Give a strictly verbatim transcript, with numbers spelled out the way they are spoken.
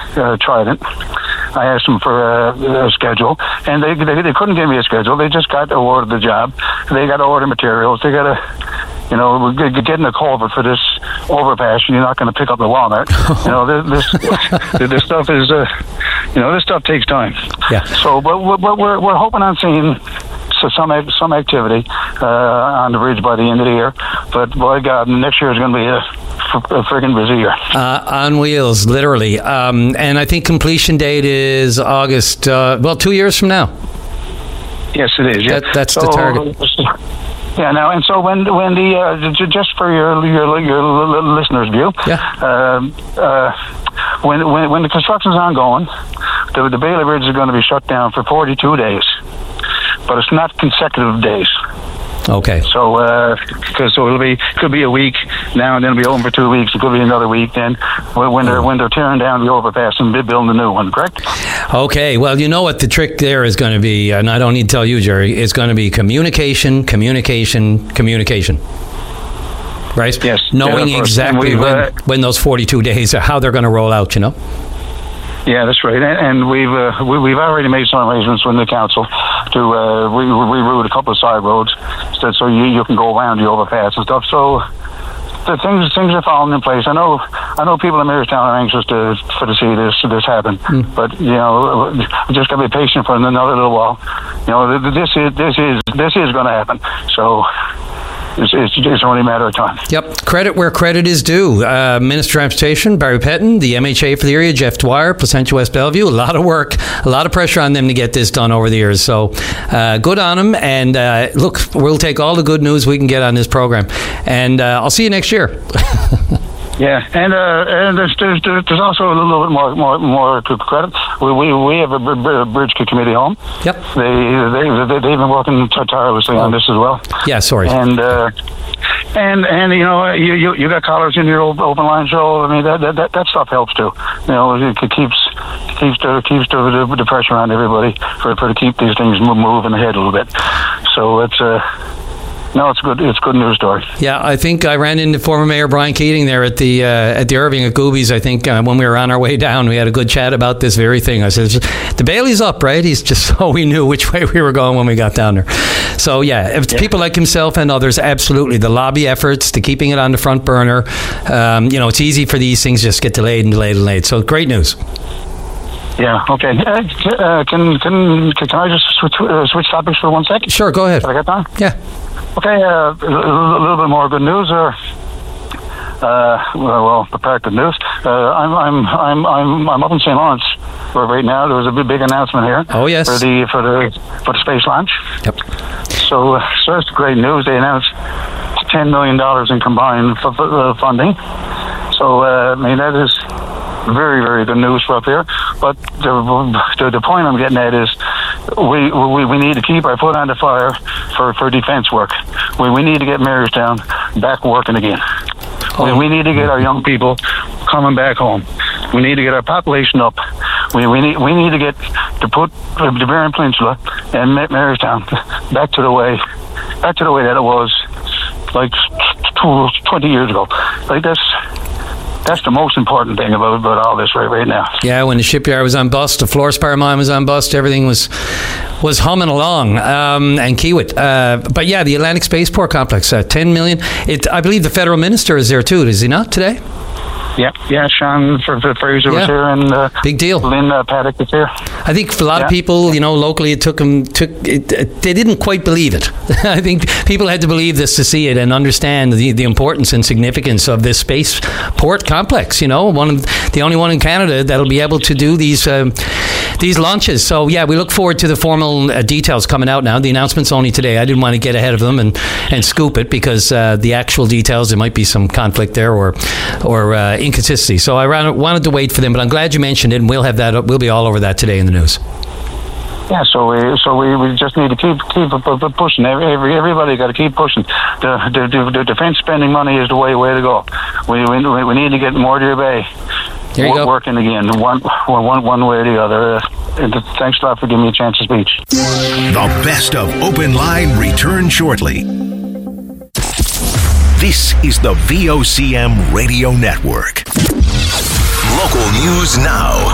uh, Trident. I asked them for a, a schedule, and they, they they couldn't give me a schedule. They just got awarded the job. They got to order materials. They got to, you know, we're getting a culvert for this overpass, and you're not going to pick up the walnut. You know, this this, this stuff is, uh, you know, this stuff takes time. Yeah. So, but, but we're we're hoping on seeing so some some activity uh, on the bridge by the end of the year. But boy, God, next year is going to be a a friggin' busy year. Uh, on wheels, literally. Um, and I think completion date is August, uh, well, two years from now. Yes, it is. Yeah. That, that's so, the target. Yeah, now, and so when when the, uh, just for your your, your listeners' view, yeah. uh, uh, when, when when the construction's ongoing, the, the Bailey Bridge is going to be shut down for forty-two days, but it's not consecutive days. Okay. So, uh, cause so it'll be could be a week now, and then it'll be open for two weeks. It could be another week. Then, when they're when they're tearing down the overpass and building a new one, correct? Okay. Well, you know what the trick there is going to be, and I don't need to tell you, Jerry. It's going to be communication, communication, communication. Right? Yes. Knowing yeah, exactly when, uh, when those forty-two days are, how they're going to roll out. You know. Yeah, that's right, and, and we've uh, we, we've already made some arrangements with the council to uh, we reroute a couple of side roads so, so you you can go around the overpass and stuff. So the things things are falling in place. I know I know people in Mayorstown are anxious to for to see this this happen, mm. but you know we just got to be patient for another little while. You know this is this is this is going to happen. So. It's, it's, it's only a matter of time. Yep. Credit where credit is due. Uh, Minister of Transportation, Barry Petton, the M H A for the area, Jeff Dwyer, Placentia West Bellevue. A lot of work, a lot of pressure on them to get this done over the years. So uh, good on them. And uh, look, we'll take all the good news we can get on this program. And uh, I'll see you next year. Yeah, and uh, and there's, there's there's also a little bit more more more to credit. We we, we have a, a bridge committee home. Yep. They they they they've been working tirelessly on this as well. Yeah, sorry. And uh, and and you know you, you you got callers in your open line show. I mean that that that stuff helps too. You know it keeps keeps the keeps the, the pressure on everybody for for to keep these things moving ahead a little bit. So it's uh No, it's good. It's a good news story. Yeah, I think I ran into former Mayor Brian Keating there at the uh, at the Irving at Goobies. I think uh, when we were on our way down, we had a good chat about this very thing. I said, "The Bailey's up, right?" He's just so we knew which way we were going when we got down there. So yeah, if yeah. people like himself and others, absolutely, the lobby efforts to keeping it on the front burner. Um, you know, it's easy for these things just get delayed and delayed and delayed. So great news. Yeah. Okay. Uh, can can can I just switch uh, switch topics for one second? Sure. Go ahead. Have I got time? Yeah. Okay. Uh, a little bit more good news, or uh, well, well, prepared good news. Uh, I'm I'm I'm I'm I'm up in Saint Lawrence right now. There was a big, big announcement here. Oh yes. For the for the for the space launch. Yep. So, uh, so it's great news. They announced ten million dollars in combined f- f- funding. So uh, I mean that is very, very good news for up here. But the, the the point I'm getting at is we we we need to keep our foot on the fire for, for defense work. We we need to get Mayorstown back working again. Oh. We, we need to get our young people coming back home. We need to get our population up. We we need we need to get to put the Barron Peninsula and Mayorstown back to the way back to the way that it was like twenty years ago. Like this. That's the most important thing about, about all this right right now. Yeah, when the shipyard was on bust, the fluorspar mine was on bust, everything was was humming along. Um, and Kiewit. Uh, but yeah, the Atlantic Spaceport Complex, uh, ten million dollars. It, I believe the federal minister is there too, is he not, today? Yeah, yeah. Sean Fraser yeah. was here, and uh, big deal. Lynn uh, Paddock is here. I think for a lot yeah. of people, you know, locally, it took them. Took it, it, they didn't quite believe it. I think people had to believe this to see it and understand the, the importance and significance of this spaceport complex. You know, one of the only one in Canada that'll be able to do these um, these launches. So yeah, we look forward to the formal uh, details coming out now. The announcement's only today. I didn't want to get ahead of them and, and scoop it because uh, the actual details, there might be some conflict there or or. Uh, inconsistency. So I ran, wanted to wait for them, but I'm glad you mentioned it, and we'll have that. We'll be all over that today in the news. Yeah, so we so we, we just need to keep keep pushing. Every everybody got to keep pushing. The, the the defense spending money is the way way to go. We we we need to get Mortier Bay there you go. working again, one one one way or the other. And thanks a lot for giving me a chance to speak. The best of Open Line returns shortly. This is the V O C M Radio Network. Local news now.